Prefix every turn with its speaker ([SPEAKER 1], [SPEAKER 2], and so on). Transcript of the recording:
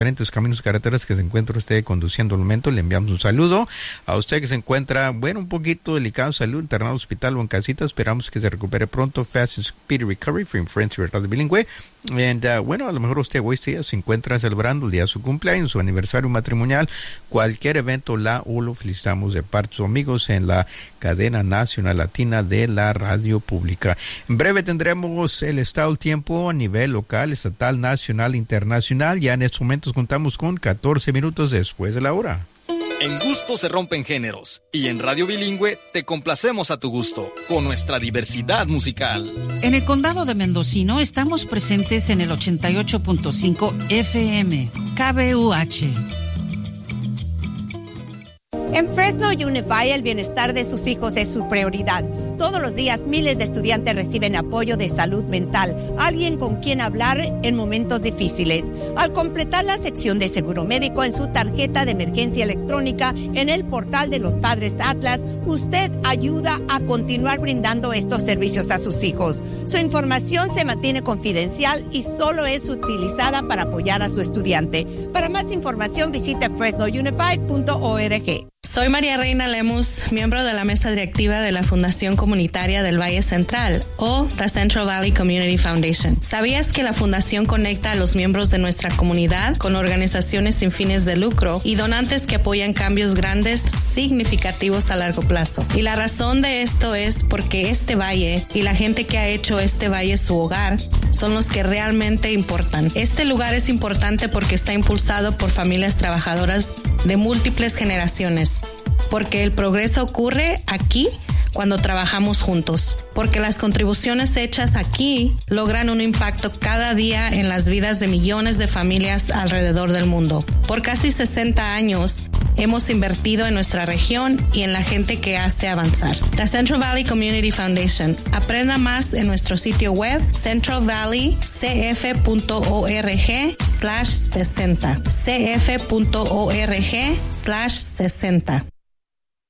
[SPEAKER 1] diferentes caminos y carreteras que se encuentra usted conduciendo al momento. Le enviamos un saludo a usted que se encuentra, un poquito delicado de salud, internado en hospital o en casita. Esperamos que se recupere pronto. Fast and speedy recovery from Friends Radio Bilingüe. And, a lo mejor usted hoy día se encuentra celebrando el día de su cumpleaños, su aniversario matrimonial, cualquier evento, lo felicitamos de parte de sus amigos en la cadena nacional latina de la radio pública. En breve tendremos el estado del tiempo a nivel local, estatal, nacional, internacional. Ya en estos momentos contamos con 14 minutos después de la hora.
[SPEAKER 2] En gusto se rompen géneros y en Radio Bilingüe te complacemos a tu gusto con nuestra diversidad musical.
[SPEAKER 3] En el condado de Mendocino estamos presentes en el 88.5 FM KBUH.
[SPEAKER 4] En Fresno Unified, el bienestar de sus hijos es su prioridad. Todos los días, miles de estudiantes reciben apoyo de salud mental, alguien con quien hablar en momentos difíciles. Al completar la sección de seguro médico en su tarjeta de emergencia electrónica en el portal de los Padres Atlas, usted ayuda a continuar brindando estos servicios a sus hijos. Su información se mantiene confidencial y solo es utilizada para apoyar a su estudiante. Para más información, visite fresnounified.org.
[SPEAKER 5] Soy María Reina Lemus, miembro de la mesa directiva de la Fundación Comunitaria del Valle Central, o The Central Valley Community Foundation. ¿Sabías que la fundación conecta a los miembros de nuestra comunidad con organizaciones sin fines de lucro y donantes que apoyan cambios grandes significativos a largo plazo? Y la razón de esto es porque este valle y la gente que ha hecho este valle su hogar son los que realmente importan. Este lugar es importante porque está impulsado por familias trabajadoras de múltiples generaciones. Porque el progreso ocurre aquí cuando trabajamos juntos. Porque las contribuciones hechas aquí logran un impacto cada día en las vidas de millones de familias alrededor del mundo. Por casi 60 años hemos invertido en nuestra región y en la gente que hace avanzar. La Central Valley Community Foundation. Aprenda más en nuestro sitio web centralvalleycf.org/60. cf.org/60.